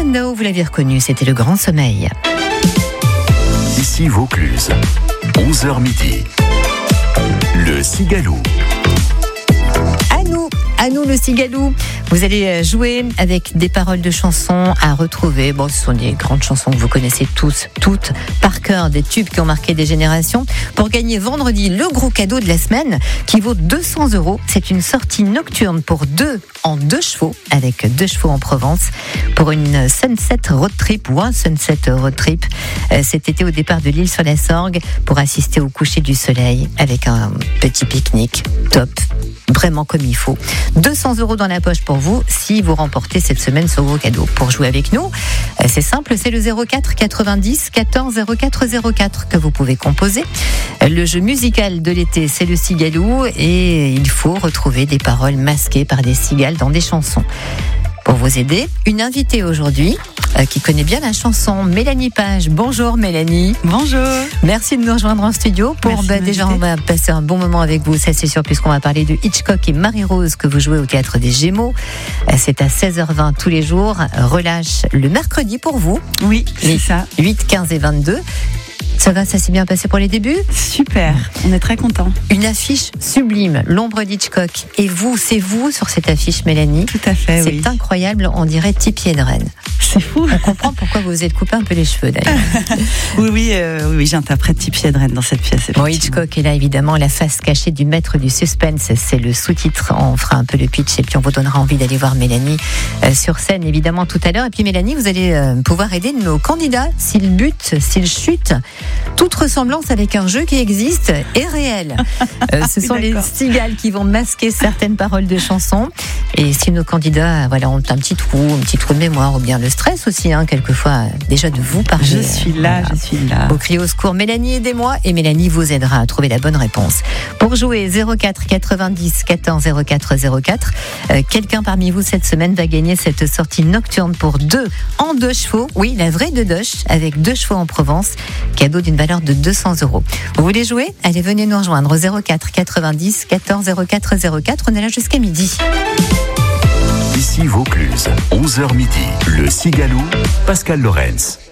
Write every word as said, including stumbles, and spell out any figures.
Spandau, vous l'avez reconnu, c'était Le Grand Sommeil. Ici Vaucluse, onze heures midi. Le Cigaloux. À nous, à nous le Cigaloux. Vous allez jouer avec des paroles de chansons à retrouver. Bon, ce sont des grandes chansons que vous connaissez tous, toutes par cœur, des tubes qui ont marqué des générations. Pour gagner vendredi le gros cadeau de la semaine qui vaut deux cents euros. C'est une sortie nocturne pour deux en deux chevaux, avec deux chevaux en Provence, pour une sunset road trip ou un sunset road trip cet été au départ de l'île sur la Sorgue pour assister au coucher du soleil avec un petit pique-nique top. Vraiment comme il faut. deux cents euros dans la poche pour vous si vous remportez cette semaine ce gros cadeau. Pour jouer avec nous, c'est simple, c'est le zéro quatre quatre-vingt-dix quatorze zéro quatre zéro quatre que vous pouvez composer. Le jeu musical de l'été, c'est le Cigaloux et il faut retrouver des paroles masquées par des cigales dans des chansons. Pour vous aider, une invitée aujourd'hui euh, qui connaît bien la chanson, Mélanie Page. Bonjour Mélanie. Bonjour. Merci de nous rejoindre en studio. Pour bah, déjà, on va passer un bon moment avec vous, ça c'est sûr, puisqu'on va parler de Hitchcock et Marie-Rose que vous jouez au Théâtre des Gémeaux. Euh, c'est à seize heures vingt tous les jours. Relâche le mercredi pour vous. Oui, c'est ça. huit, quinze et vingt-deux. Ça va, ça s'est bien passé pour les débuts ? Super, on est très contents. Une affiche sublime, l'ombre d'Hitchcock. Et vous, c'est vous sur cette affiche, Mélanie ? Tout à fait, c'est oui. C'est incroyable, on dirait Tippi Hedren. C'est fou. On comprend pourquoi vous vous êtes coupé un peu les cheveux, d'ailleurs. oui, oui, euh, oui, j'interprète Tippi Hedren dans cette pièce. Bon, Hitchcock est là, évidemment, la face cachée du maître du suspense. C'est le sous-titre. On fera un peu le pitch et puis on vous donnera envie d'aller voir Mélanie euh, sur scène, évidemment, tout à l'heure. Et puis, Mélanie, vous allez euh, pouvoir aider nos candidats s'ils butent, s'ils chutent. Toute ressemblance avec un jeu qui existe est réelle. Euh, ce sont les cigales qui vont masquer certaines paroles de chansons. Et si nos candidats voilà, ont un petit trou, un petit trou de mémoire, ou bien le stress aussi, hein, quelquefois, déjà de vous parler. Je suis là, voilà. je suis là. Au cri au secours, Mélanie, aidez-moi. Et Mélanie vous aidera à trouver la bonne réponse. Pour jouer, zéro quatre quatre-vingt-dix quatorze zéro quatre zéro quatre. Euh, quelqu'un parmi vous cette semaine va gagner cette sortie nocturne pour deux en deux chevaux. Oui, la vraie de Doche, avec deux chevaux en Provence. Cadeau d'une valeur de deux cents euros. Vous voulez jouer ? Allez, venez nous rejoindre au zéro quatre quatre-vingt-dix quatorze zéro quatre zéro quatre. On est là jusqu'à midi. Ici Vaucluse, onze heures midi. Le Cigaloux, Pascal Lorenz.